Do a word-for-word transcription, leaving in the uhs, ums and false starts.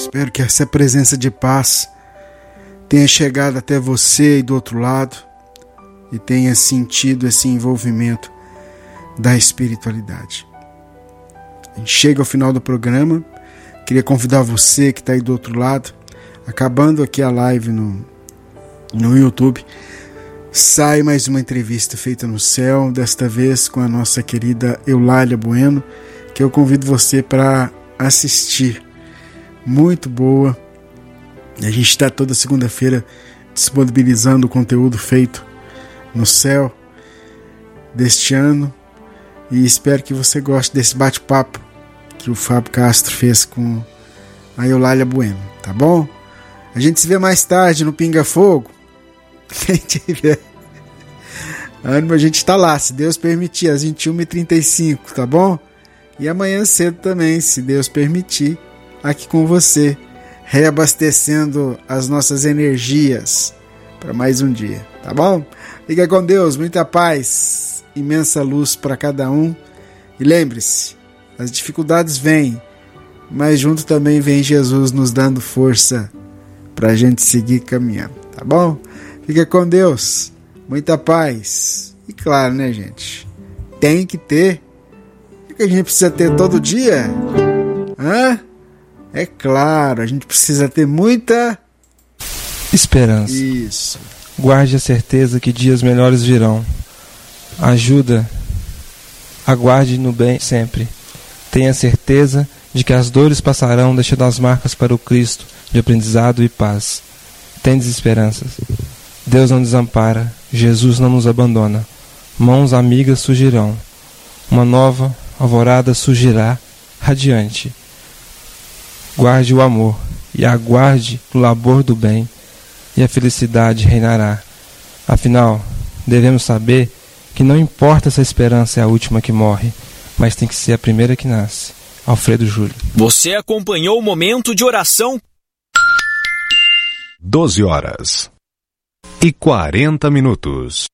Espero que essa presença de paz tenha chegado até você e do outro lado e tenha sentido esse envolvimento da espiritualidade. A gente chega ao final do programa. Queria convidar você que está aí do outro lado, acabando aqui a live no, no YouTube, sai mais uma entrevista feita no céu, desta vez com a nossa querida Eulália Bueno, que eu convido você para assistir. Muito boa. A gente está toda segunda-feira disponibilizando o conteúdo feito no céu deste ano e espero que você goste desse bate-papo que o Fábio Castro fez com a Eulália Bueno, tá bom? A gente se vê mais tarde no Pinga Fogo. Quem tiver ânimo, a gente está lá, se Deus permitir, às vinte e uma e trinta e cinco, tá bom? E amanhã cedo também, se Deus permitir, aqui com você, reabastecendo as nossas energias para mais um dia, tá bom? Fica com Deus, muita paz, imensa luz para cada um. E lembre-se, as dificuldades vêm, mas junto também vem Jesus nos dando força para a gente seguir caminhando, tá bom? Fica com Deus, muita paz. E claro, né, gente? Tem que ter. O que a gente precisa ter todo dia? Hã? É claro, a gente precisa ter muita esperança. Isso. Guarde a certeza que dias melhores virão. Ajuda, aguarde no bem sempre. Tenha certeza de que as dores passarão, deixando as marcas para o Cristo de aprendizado e paz. Tendes esperanças. Deus não desampara, Jesus não nos abandona. Mãos amigas surgirão. Uma nova alvorada surgirá radiante. Guarde o amor e aguarde o labor do bem, e a felicidade reinará. Afinal, devemos saber que não importa se a esperança é a última que morre, mas tem que ser a primeira que nasce. Alfredo Júlio. Você acompanhou o Momento de Oração? doze horas e quarenta minutos.